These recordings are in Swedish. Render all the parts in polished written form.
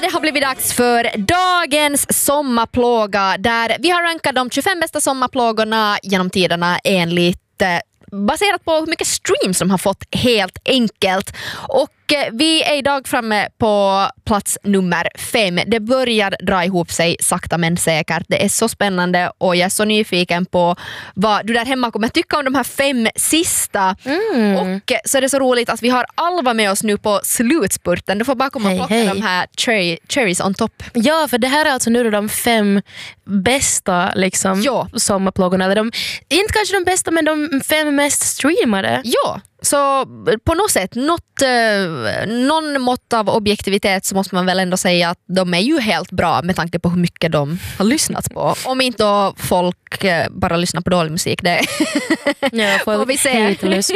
Det har blivit dags för dagens sommarplåga där vi har rankat de 25 bästa sommarplågorna genom tiderna enligt baserat på hur mycket streams de har fått helt enkelt. Och vi är idag framme på plats nummer 5. Det börjar dra ihop sig sakta men säkert. Det är så spännande och jag är så nyfiken på vad du där hemma kommer tycka om de här 5 sista. Och så är det så roligt att vi har Alva med oss nu på slutspurten. Du får bara komma och plocka de här cherries on top. Ja, för det här är alltså nu de 5 bästa liksom, sommarplågorna. Eller inte kanske de bästa, men de 5 mest streamade. Ja. Så på något sätt, någon mått av objektivitet så måste man väl ändå säga att de är ju helt bra med tanke på hur mycket de har lyssnats på. Om inte då folk bara lyssnar på dålig musik, det får vi se.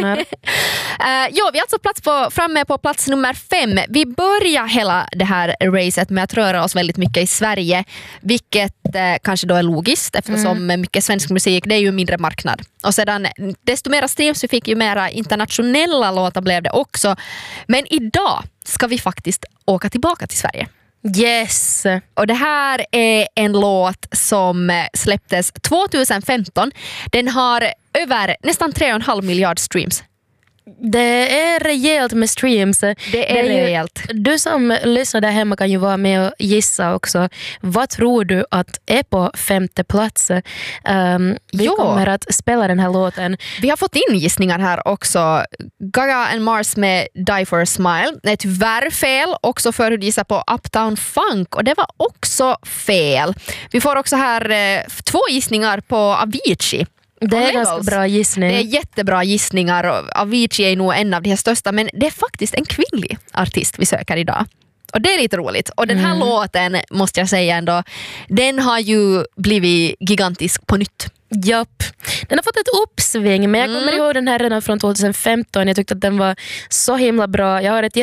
Ja, vi är alltså framme på plats nummer 5. Vi börjar hela det här racet med att röra oss väldigt mycket i Sverige, vilket kanske då är logiskt eftersom mycket svensk musik, det är ju en mindre marknad. Och sedan desto mera streams vi fick, ju mera internationella låtar blev det också. Men idag ska vi faktiskt åka tillbaka till Sverige. Yes! Och det här är en låt som släpptes 2015. Den har över nästan 3,5 miljard streams. Det är rejält med streams. Det är rejält. Du som lyssnar där hemma kan ju vara med och gissa också. Vad tror du att är på 5:e plats? Vi kommer att spela den här låten. Vi har fått in gissningar här också. Gaga and Mars med Die for a Smile. Det är tyvärr fel. Också för hur du gissar på Uptown Funk. Och det var också fel. Vi får också här 2 gissningar på Avicii. Det är ganska bra gissning. Det är jättebra gissningar och Avicii är nog en av de här största, men det är faktiskt en kvinnlig artist vi söker idag. Och det är lite roligt. Och den här låten, måste jag säga ändå, den har ju blivit gigantisk på nytt. Japp. Den har fått ett uppsving, men jag kommer ihåg den här redan från 2015. Jag tyckte att den var så himla bra. Jag har ett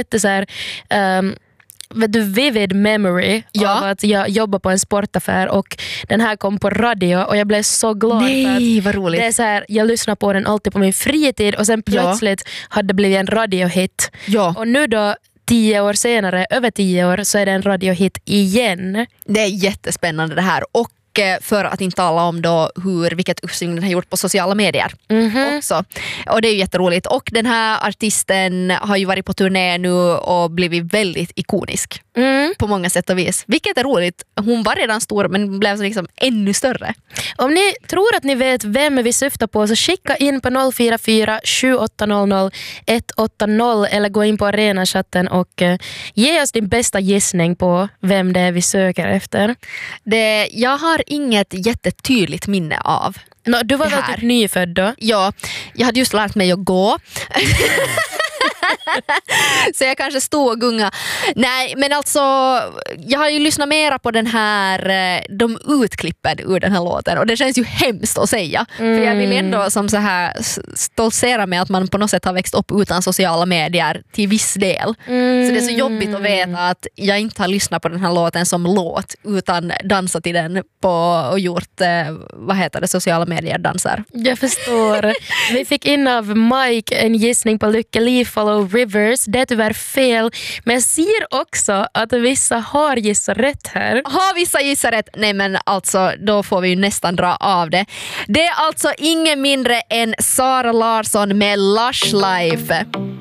vivid memory av att jag jobbar på en sportaffär och den här kom på radio och jag blev så glad. Nej, vad roligt. Det är så här, jag lyssnar på den alltid på min fritid och sen plötsligt hade det blivit en radiohit. Ja. Och nu då 10 år senare, över 10 år, så är det en radiohit igen. Det är jättespännande det här. Och för att inte tala om då vilket uppsving den har gjort på sociala medier också. Och det är ju jätteroligt. Och den här artisten har ju varit på turné nu och blivit väldigt ikonisk på många sätt och vis. Vilket är roligt. Hon var redan stor men blev så liksom ännu större. Om ni tror att ni vet vem vi syftar på så skicka in på 044 7800 180 eller gå in på arenachatten och ge oss din bästa gissning på vem det är vi söker efter. Jag har inget jättetydligt minne av. Du var väl typ nyfödd då? Ja, jag hade just lärt mig att gå. Så jag kanske stod och gunga. Nej, men alltså jag har ju lyssnat mera på den här de utklippen ur den här låten och det känns ju hemskt att säga. För jag vill ändå som så här stoltsera med att man på något sätt har växt upp utan sociala medier till viss del. Så det är så jobbigt att veta att jag inte har lyssnat på den här låten som låt utan dansat i den och gjort sociala medier dansar. Jag förstår. Vi fick in av Mike en gissning på Lykke Li, Follow Rivers. Det är tyvärr fel. Men jag ser också att vissa har gissat rätt här. Har vissa gissat rätt? Nej, men alltså då får vi ju nästan dra av det. Det är alltså ingen mindre än Sara Larsson med Lush Life.